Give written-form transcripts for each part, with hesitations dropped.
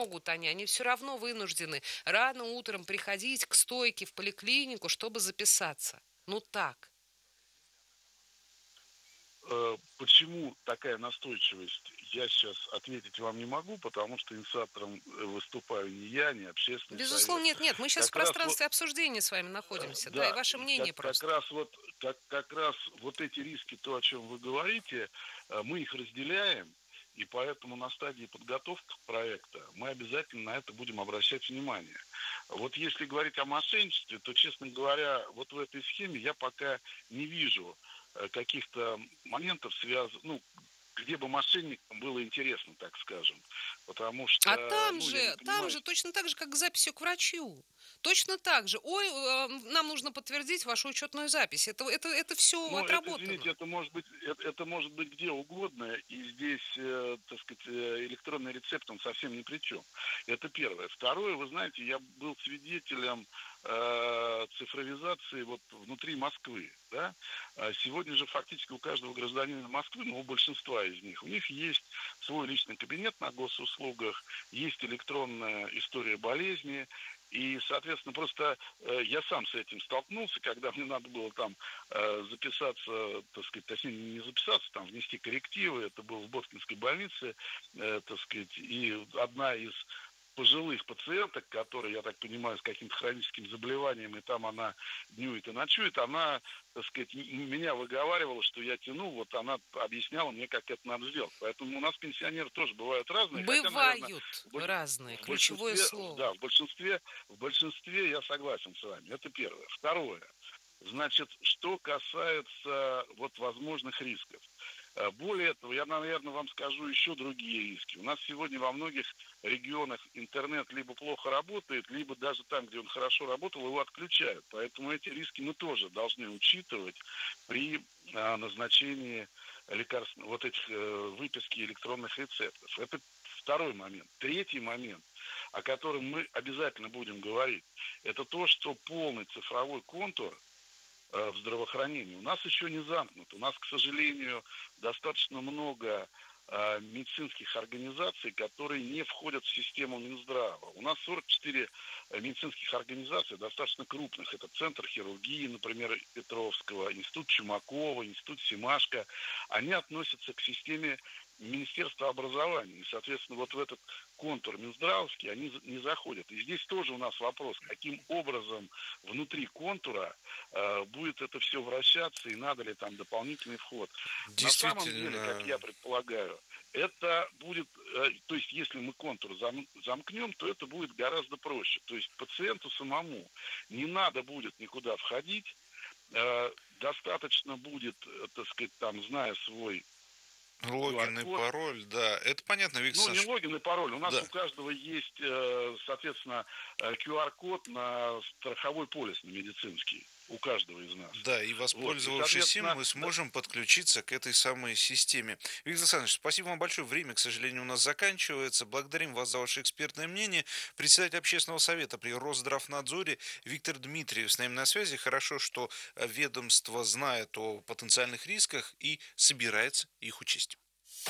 могут они все равно вынуждены рано утром приходить к стойке в поликлинику, чтобы записаться. Ну так. Почему такая настойчивость, я сейчас ответить вам не могу, потому что инициатором выступаю не я, не общественный совет. Безусловно, нет. Мы сейчас в Как раз вот, пространстве обсуждения с вами находимся, да, и да, ваше мнение как просто. раз вот, как раз вот эти риски, то, о чем вы говорите, мы их разделяем, и поэтому на стадии подготовки проекта мы обязательно на это будем обращать внимание. Вот если говорить о мошенничестве, то, честно говоря, вот в этой схеме я пока не вижу каких-то моментов, ну, где бы мошенникам было интересно, так скажем. Потому А что, ну, я не там понимаю. же точно так же, как с записью к врачу. Точно так же. Ой, нам нужно подтвердить вашу учетную запись. Это все Ну, это, извините, отработано. это может быть где угодно, и здесь, так сказать, электронный рецепт, он совсем ни при чем. Это первое. Второе, вы знаете, я был свидетелем цифровизации вот внутри Москвы, да. Сегодня же фактически у каждого гражданина Москвы, ну, у большинства из них, у них есть свой личный кабинет на госуслугах, есть электронная история болезни, и, соответственно, просто я сам с этим столкнулся, когда мне надо было там записаться, так сказать, точнее не записаться, там внести коррективы. Это было в Боткинской больнице, так сказать, и одна из пожилых пациенток, которая, я так понимаю, с каким-то хроническим заболеванием, и там она днюет и ночует, она, так сказать, меня выговаривала, что я тяну, вот она объясняла мне, как это надо сделать. Поэтому у нас пенсионеры тоже бывают разные, хотя, наверное, Бывают разные. в Ключевое большинстве, да, слово. в большинстве я согласен с вами. Это первое. Второе. Значит, что касается вот возможных рисков. Более того, я, наверное, вам скажу еще другие риски. У нас сегодня во многих регионах интернет либо плохо работает, либо даже там, где он хорошо работал, его отключают. Поэтому эти риски мы тоже должны учитывать при назначении лекарств, вот этих выписки электронных рецептов. Это второй момент. Третий момент, о котором мы обязательно будем говорить, это то, что полный цифровой контур в здравоохранении у нас еще не замкнут. У нас, к сожалению, достаточно много медицинских организаций, которые не входят в систему Минздрава. У нас 44 медицинских организаций, достаточно крупных. Это Центр хирургии, например, Петровского, Институт Чумакова, Институт Семашко. Они относятся к системе Министерства образования. И, соответственно, вот в этот контур Минздравский они не заходят. И здесь тоже у нас вопрос, каким образом внутри контура будет это все вращаться и надо ли там дополнительный вход. На самом деле, как Действительно, я предполагаю, это будет, то есть если мы контур замкнем, то это будет гораздо проще. То есть пациенту самому не надо будет никуда входить, достаточно будет, так сказать, там, зная свой логин и QR-код, пароль, да, это понятно, Виктор ну, не Александрович. логин и пароль. У нас Да, у каждого есть, соответственно, QR-код на страховой полис, на медицинский. У каждого из нас. да, и Вот. И, воспользовавшись им, соответственно, мы да, сможем подключиться к этой самой системе. Виктор Александрович, спасибо вам большое. Время, к сожалению, у нас заканчивается. Благодарим вас за ваше экспертное мнение. Председатель общественного совета при Росздравнадзоре Виктор Дмитриев с нами на связи. Хорошо, что ведомство знает о потенциальных рисках и собирается их учесть.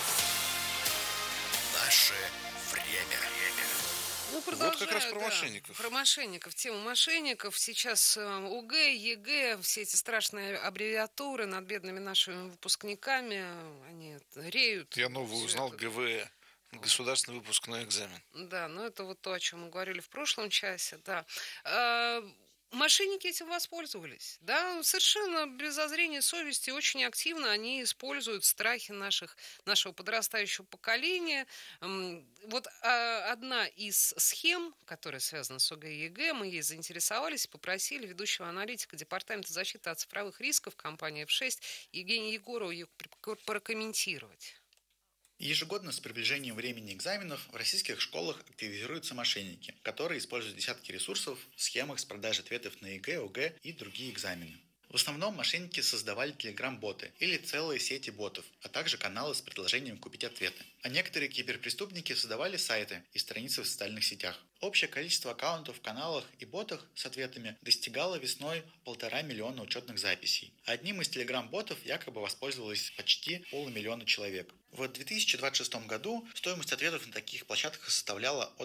Наше время. Ну, Вот как раз продолжаю, про да, про мошенников. мошенников, тему мошенников. Сейчас ОГЭ, ЕГЭ, все эти страшные аббревиатуры над бедными нашими выпускниками, они реют. Я новый Все узнал это. ГВЭ. Государственный выпускной экзамен. Да, но это вот то, о чем мы говорили в прошлом часе, да. А, Мошенники этим воспользовались, да, совершенно без зазрения совести, очень активно они используют страхи нашего подрастающего поколения. Вот одна из схем, которая связана с ОГЭ и ЕГЭ, мы ей заинтересовались и попросили ведущего аналитика Департамента защиты от цифровых рисков компании F6 Евгения Егорова ее прокомментировать. Ежегодно с приближением времени экзаменов в российских школах активизируются мошенники, которые используют десятки ресурсов в схемах с продажей ответов на ЕГЭ, ОГЭ и другие экзамены. В основном мошенники создавали телеграм-боты или целые сети ботов, а также каналы с предложением купить ответы. А некоторые киберпреступники создавали сайты и страницы в социальных сетях. Общее количество аккаунтов в каналах и ботах с ответами достигало весной 1,5 миллиона учетных записей. Одним из телеграм-ботов якобы воспользовалось почти 500 000 человек. В 2026 году стоимость ответов на таких площадках составляла от